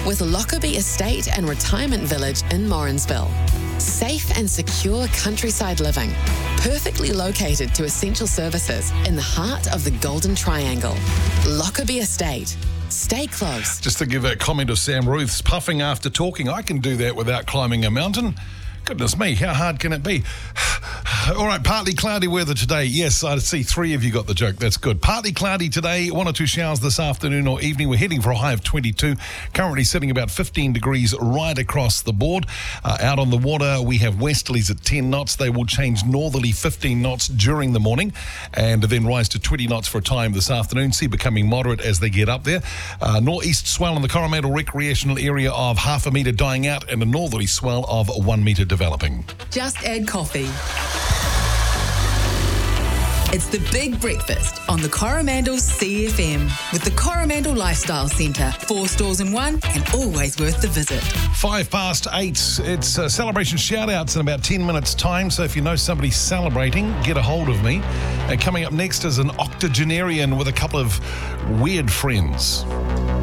with Lockerbie Estate and Retirement Village in Morrinsville. Safe and secure countryside living, perfectly located to essential services in the heart of the Golden Triangle. Lockerbie Estate. Stay close. Just to give a comment of Sam Ruth's, puffing after talking. I can do that without climbing a mountain. Goodness me, how hard can it be? All right, partly cloudy weather today. Yes, I see 3 of you got the joke. That's good. Partly cloudy today, 1 or 2 showers this afternoon or evening. We're heading for a high of 22. Currently sitting about 15 degrees right across the board. Out on the water, we have westerlies at 10 knots. They will change northerly 15 knots during the morning and then rise to 20 knots for a time this afternoon. See becoming moderate as they get up there. Northeast swell in the Coromandel recreational area of 0.5 metre dying out and a northerly swell of 1 metre developing. Just add coffee. It's the Big Breakfast on the Coromandel CFM with the Coromandel Lifestyle Centre. 4 stores in one and always worth the visit. 8:05. It's celebration shout-outs in about 10 minutes' time. So if you know somebody celebrating, get a hold of me. And coming up next is an octogenarian with a couple of weird friends.